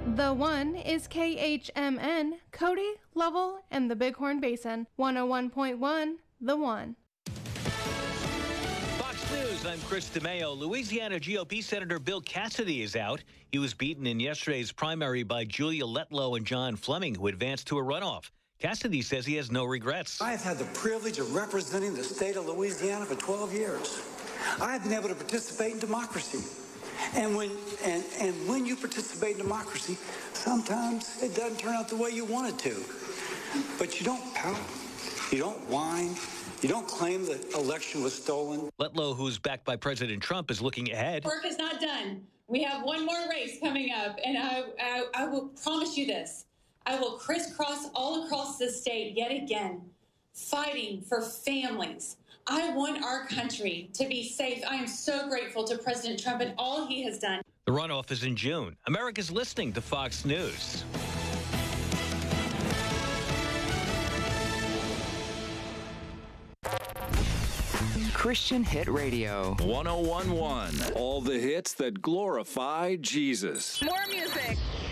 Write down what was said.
The One is KHMN, Cody, Lovell, and the Bighorn Basin. 101.1, The One. Fox News, I'm Chris DeMeo. Louisiana GOP Senator Bill Cassidy is out. He was beaten in yesterday's primary by Julia Letlow and John Fleming, who advanced to a runoff. Cassidy says he has no regrets. I have had the privilege of representing the state of Louisiana for 12 years. I have been able to participate in democracy. And when you participate in democracy, sometimes it doesn't turn out the way you want it to. But you don't pout, you don't whine, you don't claim the election was stolen. Letlow, who's backed by President Trump, is looking ahead. Work is not done. We have one more race coming up, and I will promise you this. I will crisscross all across the state yet again, fighting for families. I want our country to be safe. I am so grateful to President Trump and all he has done. The runoff is in June. America's listening to Fox News. Christian Hit Radio. 101.1. All the hits that glorify Jesus. More music.